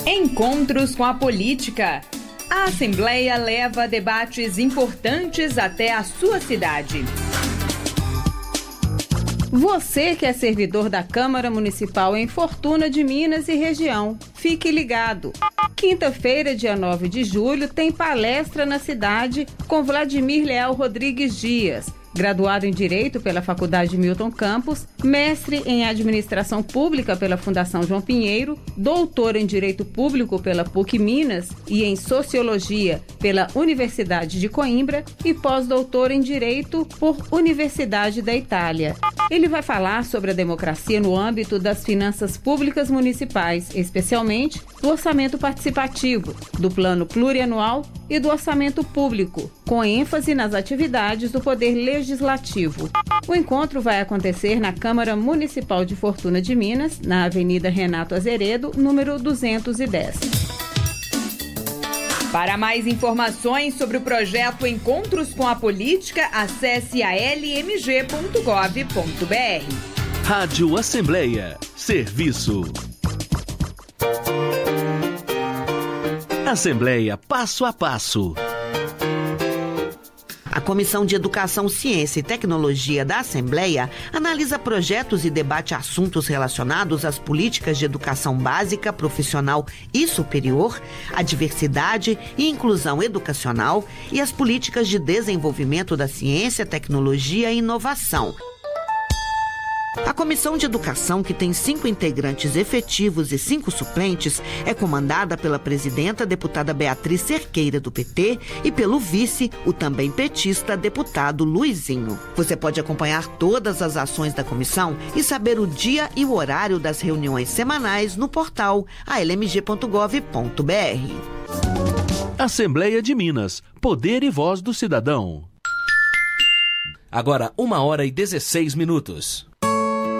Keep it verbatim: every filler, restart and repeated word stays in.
Encontros com a política. A Assembleia leva debates importantes até a sua cidade. Você que é servidor da Câmara Municipal em Fortuna de Minas e região, fique ligado. Quinta-feira, dia nove de julho, tem palestra na cidade com Vladimir Leal Rodrigues Dias, graduado em Direito pela Faculdade Milton Campos, mestre em Administração Pública pela Fundação João Pinheiro, doutor em Direito Público pela P U C Minas e em Sociologia pela Universidade de Coimbra e pós-doutor em Direito por Universidade da Itália. Ele vai falar sobre a democracia no âmbito das finanças públicas municipais, especialmente do orçamento participativo, do plano plurianual e do orçamento público, com ênfase nas atividades do Poder Legislativo. O encontro vai acontecer na Câmara Municipal de Fortuna de Minas, na Avenida Renato Azeredo, número duzentos e dez. Para mais informações sobre o projeto Encontros com a Política, acesse a l m g ponto gov ponto b r. Rádio Assembleia. Serviço. Assembleia Passo a Passo. A Comissão de Educação, Ciência e Tecnologia da Assembleia analisa projetos e debate assuntos relacionados às políticas de educação básica, profissional e superior, a diversidade e inclusão educacional e as políticas de desenvolvimento da ciência, tecnologia e inovação. A Comissão de Educação, que tem cinco integrantes efetivos e cinco suplentes, é comandada pela presidenta, deputada Beatriz Cerqueira, do P T, e pelo vice, o também petista, deputado Luizinho. Você pode acompanhar todas as ações da comissão e saber o dia e o horário das reuniões semanais no portal a l m g ponto gov ponto b r. Assembleia de Minas. Poder e voz do cidadão. Agora, uma hora e dezesseis minutos.